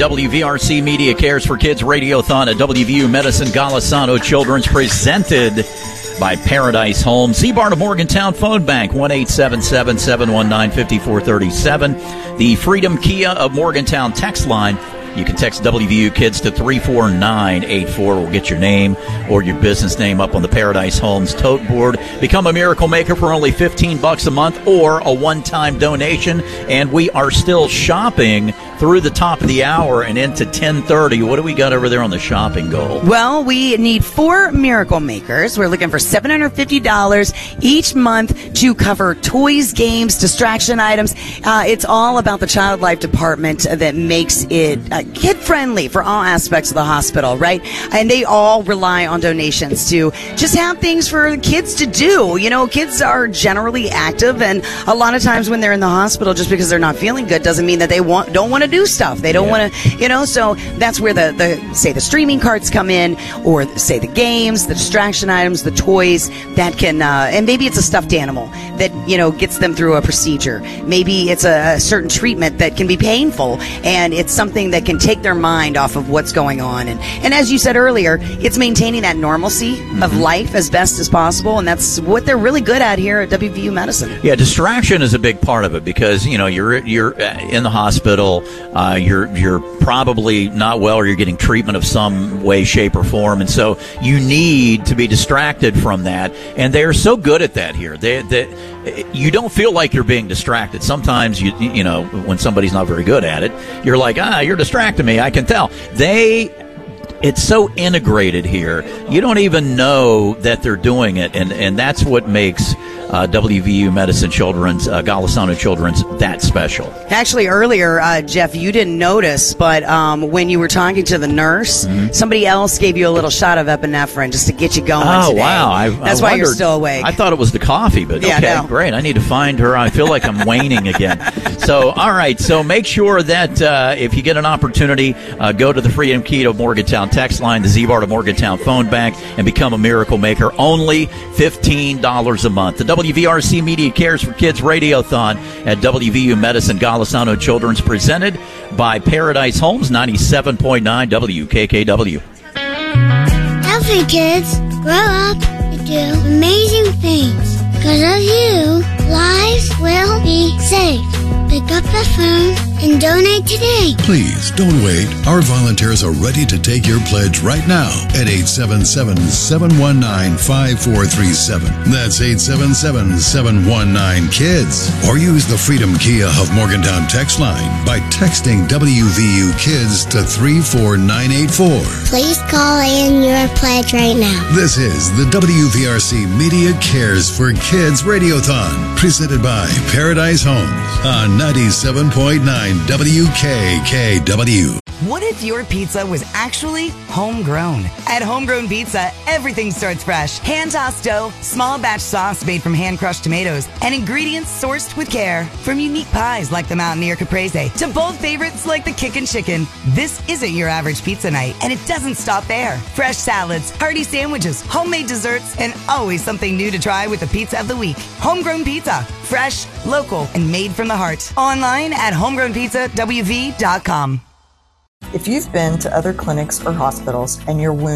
WVRC Media Cares for Kids Radiothon at WVU Medicine Golisano Children's, presented by Paradise Homes. Z-Bar of Morgantown Phone Bank, 1-877-719-5437. The Freedom Kia of Morgantown text line. You can text WVU Kids to 34984. We'll get your name or your business name up on the Paradise Homes tote board. Become a Miracle Maker for only $15 a month or a one-time donation. And we are still shopping through the top of the hour and into 10:30. What do we got over there on the shopping goal? Well, we need 4 Miracle Makers. We're looking for $750 each month to cover toys, games, distraction items. It's all about the Child Life Department that makes it kid-friendly for all aspects of the hospital, right? And they all rely on donations to just have things for kids to do. You know, kids are generally active, and a lot of times when they're in the hospital, just because they're not feeling good doesn't mean that they don't want to do stuff. They don't want to, you know, so that's where the streaming carts come in, or say the games, the distraction items, the toys that can, and maybe it's a stuffed animal that, you know, gets them through a procedure. Maybe it's a certain treatment that can be painful, and it's something that can take their mind off of what's going on. And as you said earlier, it's maintaining that normalcy of life as best as possible, and that's what they're really good at here at WVU Medicine. Yeah, distraction is a big part of it because, you know, you're in the hospital, you're probably not well, or you're getting treatment of some way, shape, or form, and so you need to be distracted from that. And they're so good at that here. You don't feel like you're being distracted. Sometimes you know, when somebody's not very good at it, you're like, you're distracting me. I can tell. It's so integrated here. You don't even know that they're doing it, and that's what makes WVU Medicine Children's, Golisano Children's, that special. Actually, earlier, Jeff, you didn't notice, but when you were talking to the nurse, somebody else gave you a little shot of epinephrine just to get you going today. Wow. That's why you're still awake. I thought it was the coffee, but yeah, okay, no. Great. I need to find her. I feel like I'm waning again. So, all right. So make sure that if you get an opportunity, go to the Freedom Kia of Morgantown text line, the Z-Bar of Morgantown phone bank, and become a Miracle Maker. Only $15 a month. The WVRC Media Cares for Kids Radiothon at WVU Medicine Golisano Children's, presented by Paradise Homes, 97.9 WKKW. Healthy kids grow up to do amazing things. Because of you, lives will be saved. Pick up the phone and donate today. Please don't wait. Our volunteers are ready to take your pledge right now at 877-719-5437. That's 877-719-KIDS. Or use the Freedom Kia of Morgantown text line by texting WVU Kids to 34984. Please call in your pledge right now. This is the WVRC Media Cares for Kids Radiothon, presented by Paradise Homes on 97.9 WKKW. What if your pizza was actually homegrown? At Homegrown Pizza, everything starts fresh. Hand-tossed dough, small batch sauce made from hand-crushed tomatoes, and ingredients sourced with care. From unique pies like the Mountaineer Caprese to bold favorites like the Kickin' Chicken. This isn't your average pizza night, and it doesn't stop there. Fresh salads, hearty sandwiches, homemade desserts, and always something new to try with the Pizza of the Week. Homegrown Pizza. Fresh, local, and made from the heart. Online at homegrownpizzawv.com. If you've been to other clinics or hospitals and your wound